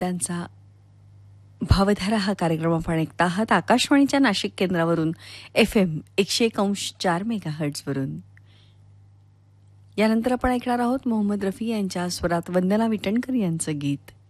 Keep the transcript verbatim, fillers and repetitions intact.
त्यांचा भावधारा हा कार्यक्रम आपण ऐकता आहात आकाशवाणीच्या नाशिक केंद्रावरून एफ एम एकशे एक अंश चार मेगा हर्ट्झवरून. यानंतर आपण ऐकणार आहोत मोहम्मद रफी यांच्या स्वरात वंदना विटणकर यांचं गीत